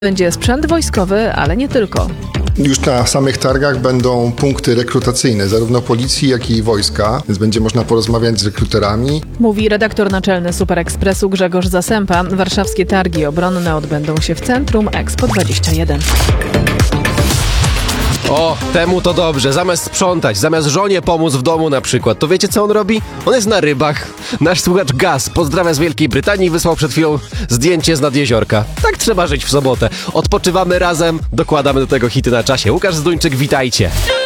Będzie sprzęt wojskowy, ale nie tylko. Już na samych targach będą punkty rekrutacyjne, zarówno policji, jak i wojska, więc będzie można porozmawiać z rekruterami. Mówi redaktor naczelny Super Expressu Grzegorz Zasępa. Warszawskie targi obronne odbędą się w centrum Expo 21. O, temu to dobrze. Zamiast sprzątać, zamiast żonie pomóc w domu na przykład, to wiecie co on robi? On jest na rybach. Nasz słuchacz Gaz pozdrawia z Wielkiej Brytanii i wysłał przed chwilą zdjęcie z nad jeziorka. Tak trzeba żyć w sobotę. Odpoczywamy razem, dokładamy do tego hity na czasie. Łukasz Zduńczyk, witajcie.